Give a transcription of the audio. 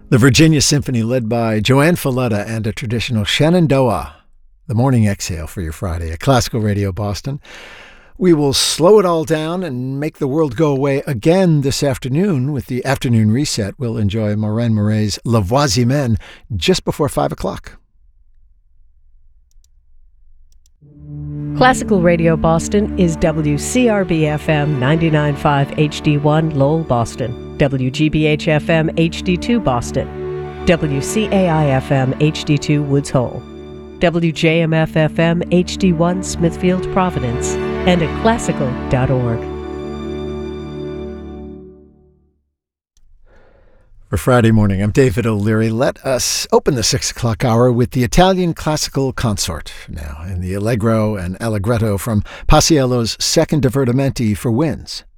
The Virginia Symphony led by Joanne Falletta and a traditional Shenandoah. The morning exhale for your Friday at Classical Radio Boston. We will slow it all down and make the world go away again this afternoon with the afternoon reset. We'll enjoy Maureen Murray's La Voix-Humaine just before 5 o'clock. Classical Radio Boston is WCRB-FM 99.5 HD1 Lowell, Boston, WGBH-FM HD2 Boston, WCAI-FM HD2 Woods Hole, WJMF-FM HD1 Smithfield, Providence, and at classical.org. For Friday morning, I'm David O'Leary. Let us open the 6 o'clock hour with the Italian Classical Consort now in the Allegro and Allegretto from Paisiello's Second Divertimenti for winds.